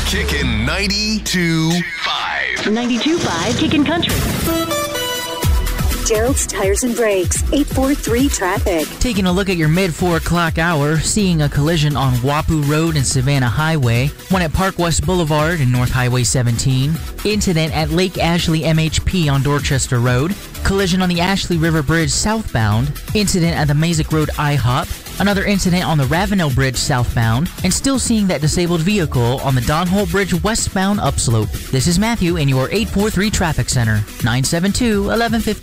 Kickin' 92.5. 92.5 Kickin' Country. Gerald's Tires and Brakes, 843 traffic. Taking a look at your mid-4 o'clock hour, seeing a collision on Wapu Road and Savannah Highway, one at Park West Boulevard and North Highway 17, incident at Lake Ashley MHP on Dorchester Road, collision on the Ashley River Bridge southbound, incident at the Mazik Road IHOP, another incident on the Ravenel Bridge southbound, and still seeing that disabled vehicle on the Don Holt Bridge westbound upslope. This is Matthew in your 843 Traffic Center, 972-1150.